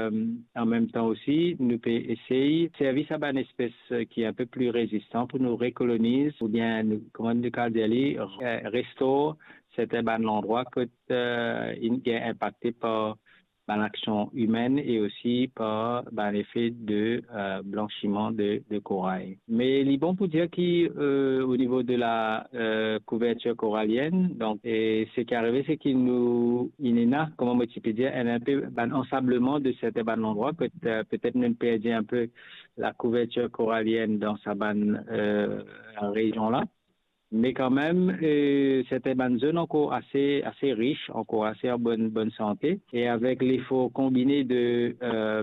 en même temps aussi, nous pouvons essayer de servir à une espèce qui est un peu plus résistant pour nous recoloniser ou bien nous, comment nous dire, restaure certains endroits qui est impacté par l'action humaine et aussi par l'effet de blanchiment de corail. Mais il est bon pour dire qu'au niveau de la couverture corallienne, donc et ce qui est arrivé, c'est qu'il y a, comment je peux dire, un peu ensablement de certains endroits, peut-être nous perdons un peu la couverture corallienne dans sa région-là. Mais quand même, c'était une zone encore assez riche, encore assez en bonne santé. Et avec l'effort combiné de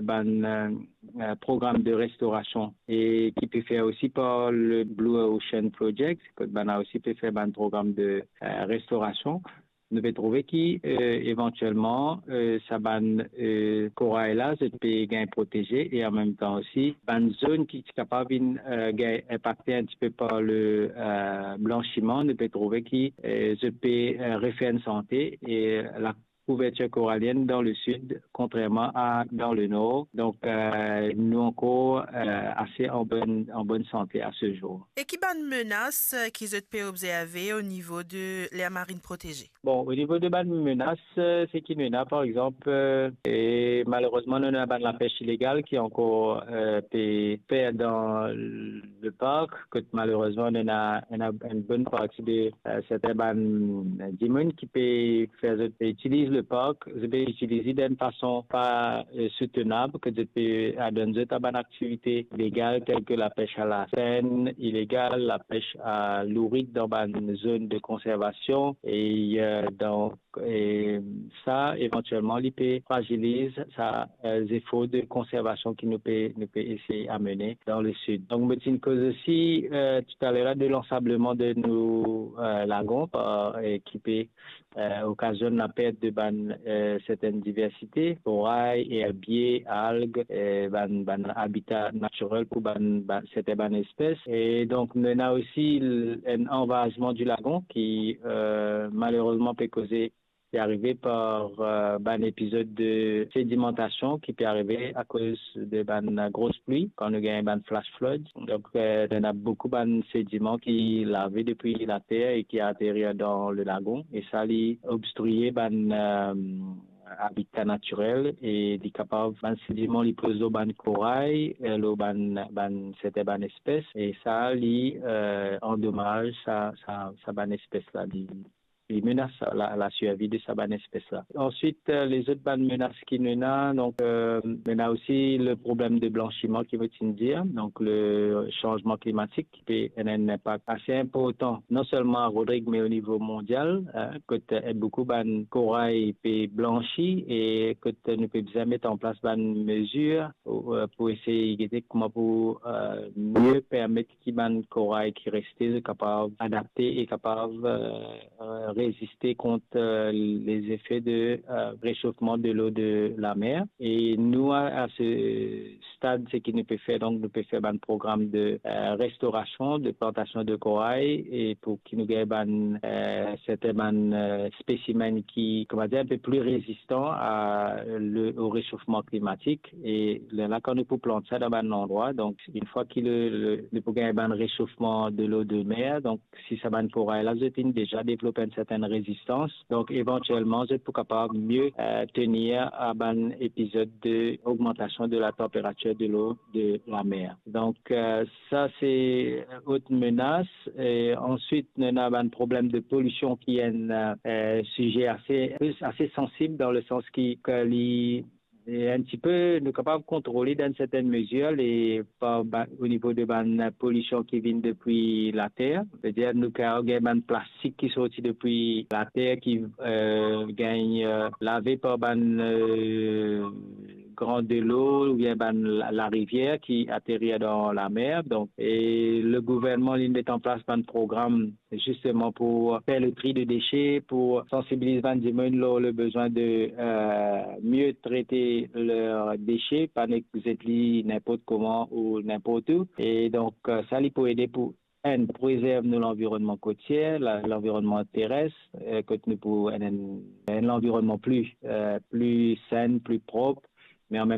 programme de restauration et qui peut faire aussi par le Blue Ocean Project, que a aussi peut faire un programme de restauration. Nous devons trouver qui éventuellement ça corail là peut être protégé et en même temps aussi une zone qui est capable d'impacter un petit peu par le blanchiment. Nous devons trouver qui peut refaire une santé et la couverture corallienne dans le sud, contrairement à dans le nord. Donc, nous encore assez en bonne santé à ce jour. Et qui bonne menace qu'ils ont observer au niveau de l'aire marine protégée? Bon, au niveau de bonne menace, c'est qu'il y en a, par exemple, et malheureusement, nous avons la pêche illégale qui est encore fait dans le parc, que malheureusement, on a une bonne partie de certains dimons qui peut faire utiliser le parc, utiliser d'une façon pas soutenable, que tu peux donner une activité légale telle que la pêche à la seine illégale, la pêche à l'ourite dans une zone de conservation et donc ça éventuellement il peut fragilise ça efforts de conservation qui nous peut essayer à mener dans le sud. Donc c'est une cause aussi tout à l'heure de l'ensablement de nos lagons et qui peut occasionner la perte de certaines diversités, corail, herbiers, algues, habitat naturel pour certaines espèces. Et donc, on a aussi un envasement du lagon qui, malheureusement, peut causer c'est arrivé par un épisode de sédimentation qui peut arriver à cause de grosses pluies quand nous gagnons un flash flood. Donc, il y a beaucoup de sédiments qui lavent depuis la terre et qui atterrissent dans le lagon. Et ça, il obstrué habitat naturel et des capables de sédiments li pose ban corail lo certaines espèces et ça li endommage ça ban espèce là il menace la survie de sa bonne espèce-là. Ensuite, les autres bonnes menaces qui nous a, donc, on a aussi le problème de blanchiment qui veut dire, donc le changement climatique qui peut avoir un impact assez important, non seulement à Rodrigue, mais au niveau mondial, que beaucoup de corail peut blanchir et que nous pouvons bien mettre en place une mesure pour essayer de comment pour mieux permettre qu'il y ait un corail qui reste capable d'adapter et capable résister contre les effets de réchauffement de l'eau de la mer. Et nous, à ce stade, ce qu'il nous peut faire, donc, nous peut faire un programme de restauration, de plantation de corail et pour qu'il nous gagne certains spécimens qui, comment dire, un peu plus résistants au réchauffement climatique. Et là, quand nous pouvons planter ça dans un endroit, donc, une fois qu'il peut gagner un réchauffement de l'eau de mer, donc, si ça va corail là, j'ai déjà développé une certaine résistance. Donc, éventuellement, je suis capable de mieux tenir à un épisode d'augmentation de la température de l'eau de la mer. Donc, ça, c'est une autre menace. Et ensuite, on a un problème de pollution qui est un sujet assez sensible dans le sens et un petit peu nous capables de contrôler dans certaines mesures au niveau de la pollution qui vient depuis la terre. C'est-à-dire nous avons un plastique qui sorti depuis la terre qui gagne lavé par grand de l'eau ou bien la rivière qui atterrit dans la mer. Donc, et le gouvernement il met en place un programme justement pour faire le tri de déchets, pour sensibiliser les gens le besoin de mieux traiter leurs déchets, pas n'importe comment ou n'importe où. Et donc, ça, il peut aider pour préserve l'environnement côtier, l'environnement terrestre, que nous pour un environnement plus sain, plus propre, mais en même